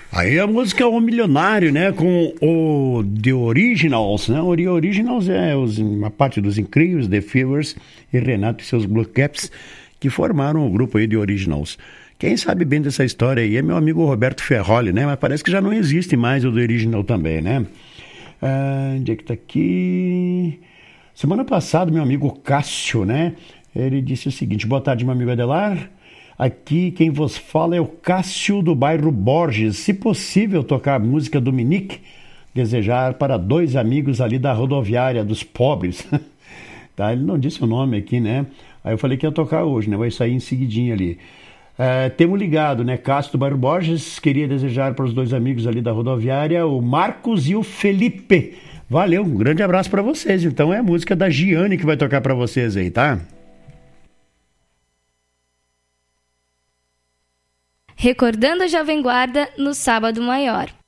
Aí a música é O Milionário, né? Com o The Originals, né? O The Originals é uma parte dos Incríveis, The Fevers e Renato e seus Blue Caps, que formaram o grupo aí The Originals. Quem sabe bem dessa história aí é meu amigo Roberto Ferroli, né? Mas parece que já não existe mais o The Original também, né? Onde é que tá aqui? Semana passada, meu amigo Cássio, né? Ele disse o seguinte: boa tarde, meu amigo Adelar. Aqui quem vos fala é o Cássio do bairro Borges. Se possível, tocar a música Dominique, desejar para 2 amigos ali da rodoviária dos pobres. Tá? Ele não disse o nome aqui, né? Aí eu falei que ia tocar hoje, né? Vai sair em seguidinho ali. Temos ligado, né? Cássio do bairro Borges. Queria desejar para os 2 amigos ali da rodoviária, o Marcos e o Felipe. Valeu, um grande abraço para vocês. Então é a música da Giane que vai tocar para vocês aí, tá? Recordando a Jovem Guarda no Sábado Maior.